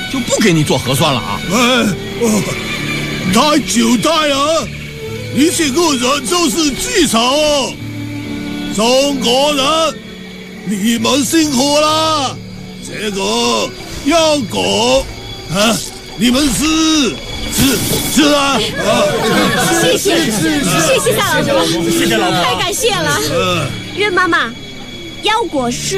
就不给你做核酸了啊！ 太久待了，你这个人就是记仇。中国人，你们辛苦了，这个要狗啊，你们是啊， 谢谢夏老伯， 谢谢老伯， 太感谢了。任妈妈，腰果是。